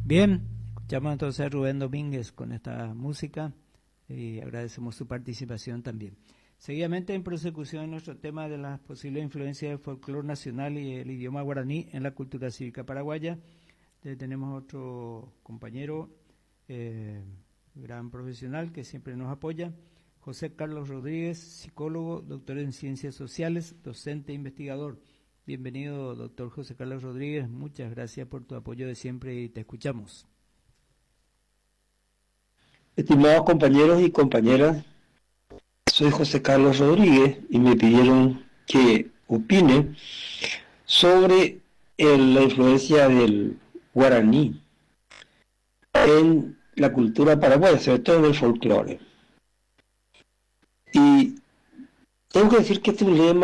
Bien, escuchamos entonces a Rubén Domínguez con esta música y agradecemos su participación también. Seguidamente, en prosecución, nuestro tema de las posibles influencias del folclore nacional y el idioma guaraní en la cultura cívica paraguaya. Tenemos otro compañero, gran profesional que siempre nos apoya, José Carlos Rodríguez, psicólogo, doctor en Ciencias Sociales, docente e investigador. Bienvenido, doctor José Carlos Rodríguez. Muchas gracias por tu apoyo de siempre y te escuchamos. Estimados compañeros y compañeras, soy José Carlos Rodríguez y me pidieron que opine sobre la influencia del guaraní en la cultura paraguaya, sobre todo en el folclore. Y tengo que decir que este es un tema